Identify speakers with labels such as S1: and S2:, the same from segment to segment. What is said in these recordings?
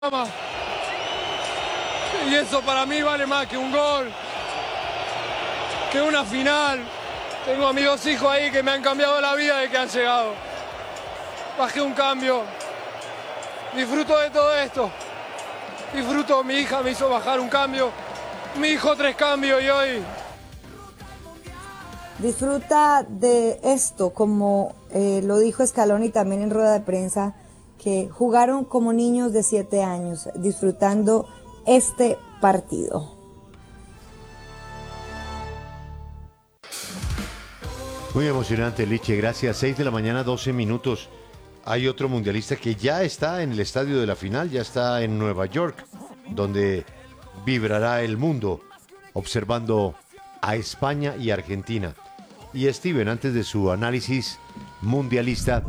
S1: Y eso para mí vale más que un gol, que una final. Tengo a mis dos hijos ahí que me han cambiado la vida de que han llegado. Bajé un cambio. Disfruto de todo esto. Disfruto, mi hija me hizo bajar un cambio. Mi hijo 3 cambios y hoy...
S2: Disfruta de esto, como lo dijo Scaloni también en rueda de prensa, que jugaron como niños de 7 años, disfrutando este partido.
S3: Muy emocionante, Liche, gracias. 6 de la mañana, 12 minutos. Hay otro mundialista que ya está en el estadio de la final, ya está en Nueva York, donde vibrará el mundo, observando a España y Argentina. Y Steven, antes de su análisis mundialista,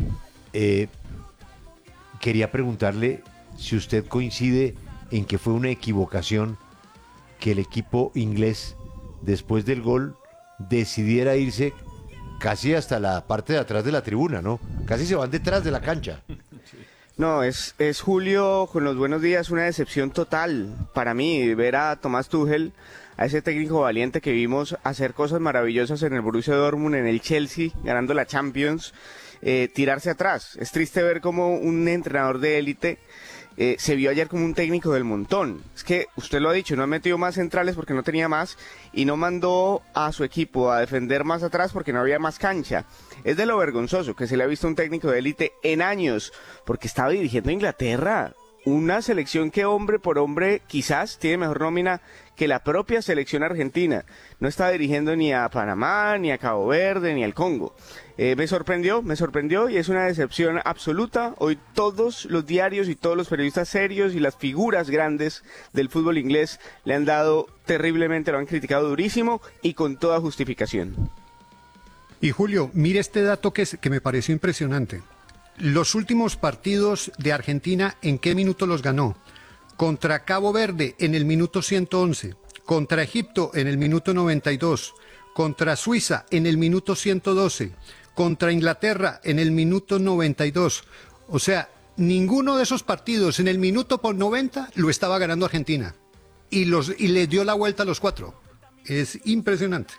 S3: quería preguntarle si usted coincide en que fue una equivocación que el equipo inglés, después del gol, decidiera irse casi hasta la parte de atrás de la tribuna, ¿no? Casi se van detrás de la cancha.
S4: No, es Julio, con los buenos días, una decepción total para mí ver a Thomas Tuchel, a ese técnico valiente que vimos hacer cosas maravillosas en el Borussia Dortmund, en el Chelsea, ganando la Champions, tirarse atrás. Es triste ver cómo un entrenador de élite se vio ayer como un técnico del montón. Es que usted lo ha dicho, no ha metido más centrales porque no tenía más y no mandó a su equipo a defender más atrás porque no había más cancha. Es de lo vergonzoso que se le ha visto a un técnico de élite en años, porque estaba dirigiendo a Inglaterra, una selección que hombre por hombre quizás tiene mejor nómina que la propia selección argentina. No estaba dirigiendo ni a Panamá, ni a Cabo Verde, ni al Congo. Me sorprendió y es una decepción absoluta. Hoy todos los diarios y todos los periodistas serios y las figuras grandes del fútbol inglés le han dado terriblemente, lo han criticado durísimo y con toda justificación.
S5: Y Julio, mire este dato que me pareció impresionante. Los últimos partidos de Argentina, ¿en qué minuto los ganó? Contra Cabo Verde en el minuto 111, contra Egipto en el minuto 92, contra Suiza en el minuto 112, contra Inglaterra en el minuto 92. O sea, ninguno de esos partidos en el minuto por 90 lo estaba ganando Argentina. Y le dio la vuelta a los 4. Es impresionante.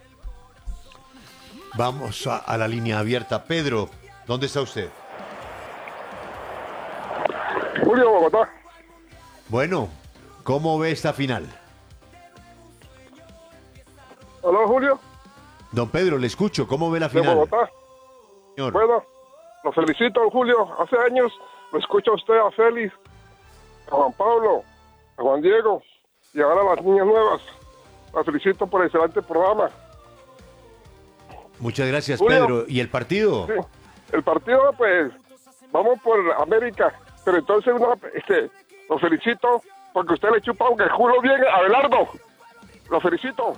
S3: Vamos a la línea abierta. Pedro, ¿dónde está usted?
S6: Julio, Bogotá.
S3: Bueno, ¿cómo ve esta final?
S6: Hola, Julio.
S3: Don Pedro, le escucho. ¿Cómo ve la
S6: De
S3: final?
S6: Bogotá.
S3: Señor.
S6: Bueno, lo felicito, Julio. Hace años lo escucha usted a Félix, a Juan Pablo, a Juan Diego y ahora a las niñas nuevas. La felicito por el excelente programa.
S3: Muchas gracias,
S6: Julio.
S3: Pedro. ¿Y el partido?
S6: Sí. El partido, pues, vamos por América. Pero entonces lo felicito porque usted le chupa aunque el culo bien a Abelardo. Lo felicito.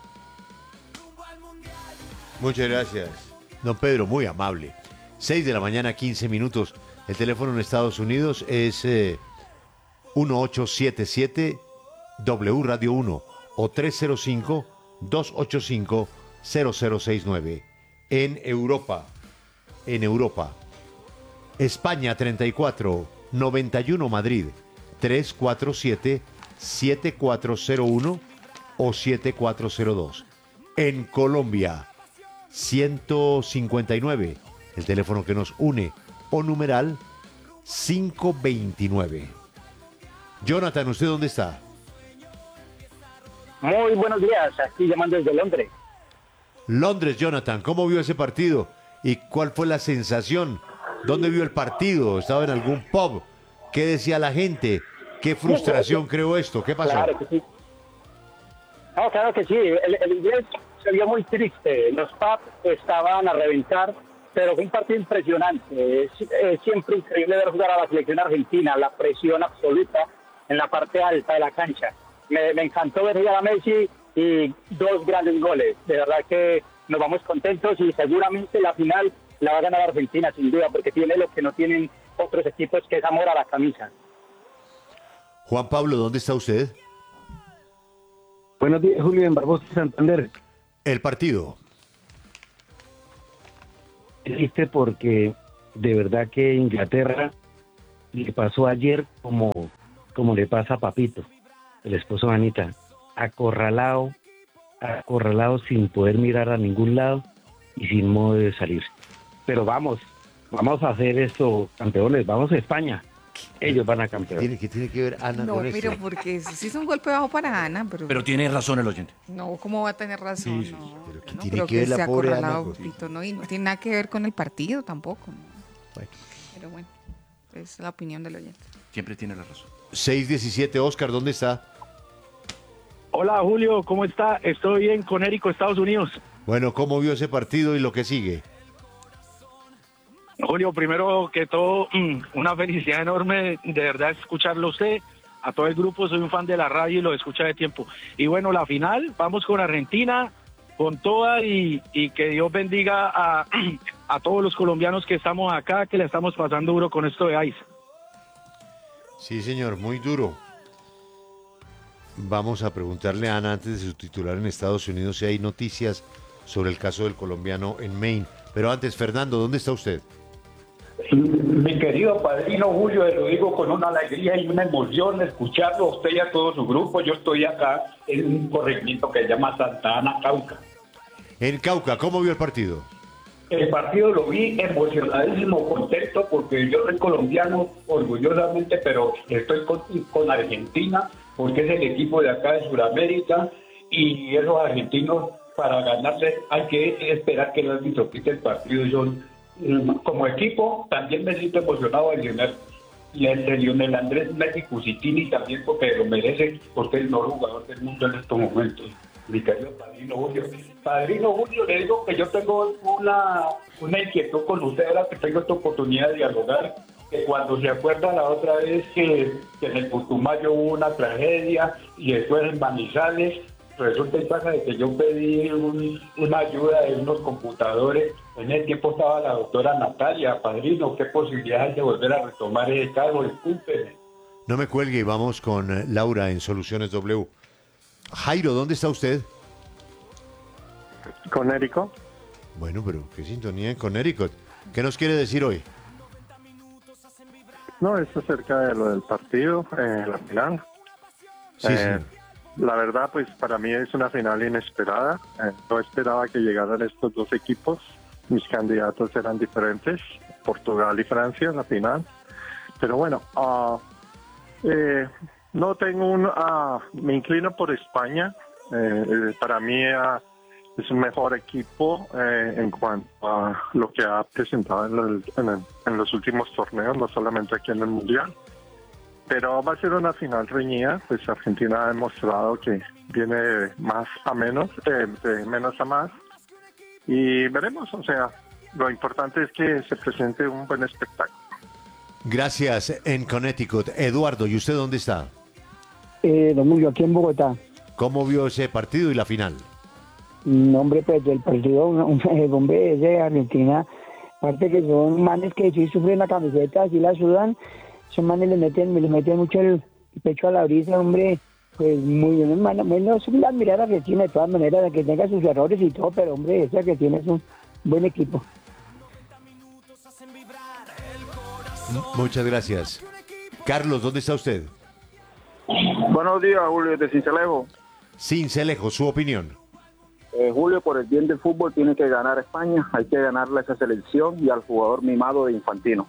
S3: Muchas gracias. Don Pedro, muy amable. 6 de la mañana, 15 minutos. El teléfono en Estados Unidos es 1877 W Radio 1 o 305-285-0069. En Europa, España 34 91 Madrid 347-7401 o 7402. En Colombia 159, el teléfono que nos une, o numeral 529. Jonathan, ¿usted dónde está?
S7: Muy buenos días, aquí llamando desde Londres.
S3: Londres, Jonathan, ¿cómo vio ese partido? ¿Y cuál fue la sensación? ¿Dónde vio el partido? ¿Estaba en algún pub? ¿Qué decía la gente? ¿Qué frustración creó esto? ¿Qué pasó?
S7: Claro que sí. No, claro que sí. El inglés se vio muy triste. Los pubs estaban a reventar, pero fue un partido impresionante. Es siempre increíble ver jugar a la selección argentina, la presión absoluta en la parte alta de la cancha. Me encantó ver jugar a Messi y 2 grandes goles. De verdad que nos vamos contentos y seguramente la final la va a ganar Argentina, sin duda, porque tiene lo que no tienen otros equipos, que es amor a la camisa.
S3: Juan Pablo, ¿dónde está usted?
S8: Buenos días, Julio, en Barbosa, Santander.
S3: El partido.
S8: Triste porque de verdad que Inglaterra le pasó ayer como le pasa a Papito, el esposo de Anita, acorralado sin poder mirar a ningún lado y sin modo de salir. Pero vamos a hacer esto campeones, vamos a España. Ellos van a campeón.
S3: ¿Qué tiene que ver Ana
S9: No,
S3: con esto?
S9: pero porque eso sí es un golpe bajo para Ana,
S10: Pero tiene razón el oyente.
S9: no, ¿cómo va a tener razón?
S10: Sí, sí,
S9: No,
S3: pero ¿qué
S9: no,
S3: tiene
S9: pero
S3: que ver la
S9: se ha
S3: pobre Ana
S9: acorralado,
S3: con-
S9: Pito, ¿no? Y no tiene nada que ver con el partido tampoco, ¿no?
S3: Bueno.
S9: Pero bueno, es la opinión del oyente.
S10: Siempre tiene la razón.
S3: 6:17, Oscar, ¿dónde está?
S7: Hola Julio, ¿cómo está? Estoy en Conérico, Estados Unidos.
S3: Bueno, ¿cómo vio ese partido y lo que sigue?
S7: Julio, primero que todo, una felicidad enorme, de verdad, escucharlo a usted, a todo el grupo, soy un fan de la radio y lo escucha de tiempo. Y bueno, la final, vamos con Argentina, con toda y que Dios bendiga a todos los colombianos que estamos acá, que le estamos pasando duro con esto de ICE.
S3: Sí, señor, muy duro. Vamos a preguntarle a Ana antes de su titular en Estados Unidos si hay noticias sobre el caso del colombiano en Maine. Pero antes, Fernando, ¿dónde está usted?
S8: Mi querido padrino Julio, lo digo con una alegría y una emoción escucharlo a usted y a todo su grupo. Yo estoy acá en un corregimiento que se llama Santa Ana, Cauca.
S3: En Cauca, ¿cómo vio el partido?
S8: El partido lo vi emocionadísimo, contento, porque yo soy colombiano orgullosamente, pero estoy con Argentina, porque es el equipo de acá de Sudamérica, y esos argentinos, para ganarles, hay que esperar que el árbitro quite el partido. Yo, como equipo, también me siento emocionado de Lionel Andrés Messi Cusitini, también porque lo merece, porque es el mejor jugador del mundo en estos momentos. Mi querido Padrino Julio. Padrino Julio, le digo que yo tengo una inquietud con usted, ahora que tengo esta oportunidad de dialogar, que cuando se acuerda la otra vez que en el Putumayo hubo una tragedia y después en Manizales, resulta y pasa de que yo pedí una ayuda de unos computadores. En ese tiempo estaba la doctora Natalia. Padrino, ¿qué posibilidades de volver a retomar ese cargo? Discúlpeme.
S3: No me cuelgue y vamos con Laura en Soluciones W. Jairo, ¿dónde está usted?
S6: Conérico.
S3: Bueno, pero qué sintonía en Connecticut. ¿Qué nos quiere decir hoy?
S6: No, es acerca de lo del partido, la final.
S3: Sí, señor.
S6: La verdad, pues para mí es una final inesperada. No esperaba que llegaran estos dos equipos. Mis candidatos eran diferentes, Portugal y Francia en la final. Pero bueno, no tengo me inclino por España. Para mí es un mejor equipo en cuanto a lo que ha presentado en los últimos torneos, no solamente aquí en el Mundial. Pero va a ser una final reñida, pues Argentina ha demostrado que viene de más a menos, de menos a más. Y veremos, o sea, lo importante es que se presente un buen espectáculo.
S3: Gracias en Connecticut. Eduardo, ¿y usted dónde está?
S11: Don Julio, aquí en Bogotá.
S3: ¿Cómo vio ese partido y la final?
S11: Hombre, pues el partido, hombre, es de Argentina. Aparte que son manes que sí sufren la camiseta, así la sudan. Son manes le meten mucho el pecho a la brisa, hombre. Pues muy bien, hermano. Bueno, es un admirar a Argentina de todas maneras, que tenga sus errores y todo, pero hombre, esa que tiene es un buen equipo.
S3: Muchas gracias. Carlos, ¿dónde está usted?
S12: Buenos días, Julio, de Cincelejo.
S3: Cincelejo, su opinión.
S12: Julio, por el bien del fútbol, tiene que ganar España. Hay que ganarle a esa selección y al jugador mimado de Infantino.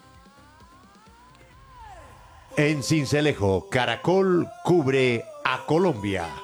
S3: En Cincelejo, Caracol cubre a Colombia.